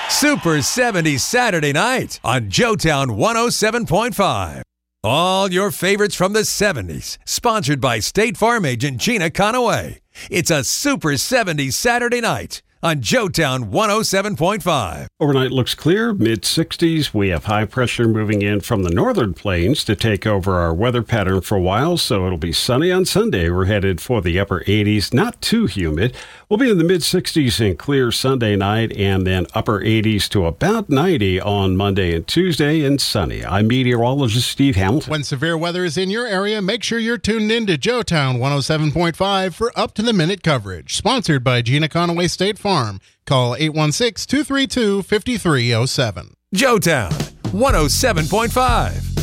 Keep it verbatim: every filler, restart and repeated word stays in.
Super seventies Saturday night on Joetown one oh seven point five. All your favorites from the seventies, sponsored by State Farm agent Gina Conaway. It's a Super seventies Saturday night on Joetown one oh seven point five. Overnight looks clear, mid sixties. We have high pressure moving in from the northern plains to take over our weather pattern for a while, so it'll be sunny on Sunday. We're headed for the upper eighties, not too humid. We'll be in the mid sixties and clear Sunday night, and then upper eighties to about ninety on Monday and Tuesday, and sunny. I'm meteorologist Steve Hamilton. When severe weather is in your area, make sure you're tuned in to Joetown one oh seven point five for up-to-the-minute coverage. Sponsored by Gina Conaway State Farm. Call eight one six, two three two, five three zero seven. Joetown one oh seven point five.